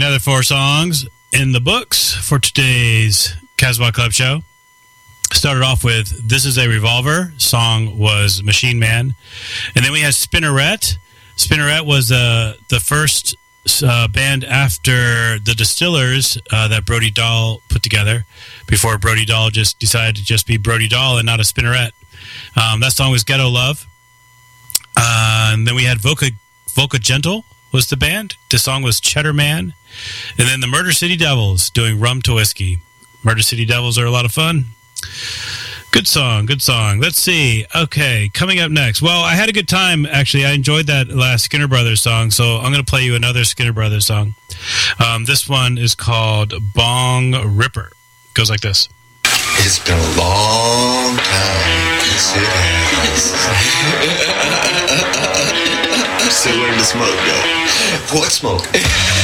another 4 songs in the books for today's Casbah Club show. Started off with This Is a Revolver. Song was Machine Man. And then we had Spinneret. Spinneret was the first band after the Distillers that Brody Dahl put together before Brody Dahl just decided to just be Brody Dahl and not a Spinneret. That song was Ghetto Love. And then we had Volca Gentle was the band. The song was Cheddar Man. And then the Murder City Devils doing Rum to Whiskey. Murder City Devils are a lot of fun. Good song, good song. Let's see. Okay, coming up next. Well, I had a good time, actually. I enjoyed that last Skinner Brothers song, so I'm going to play you another Skinner Brothers song. This one is called Bong Ripper. It goes like this. It's been a long time. Yes, it has. Still learning to smoke, though. What smoke?